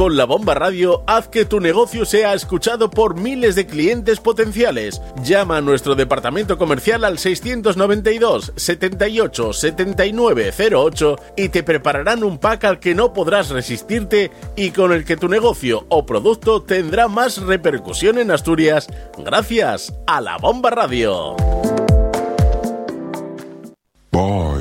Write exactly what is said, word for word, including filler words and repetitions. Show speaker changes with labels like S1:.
S1: Con La Bomba Radio, haz que tu negocio sea escuchado por miles de clientes potenciales. Llama a nuestro departamento comercial al seiscientos noventa y dos, setenta y ocho, setenta y nueve cero ocho y te prepararán un pack al que no podrás resistirte y con el que tu negocio o producto tendrá más repercusión en Asturias gracias a La Bomba Radio.
S2: Boy.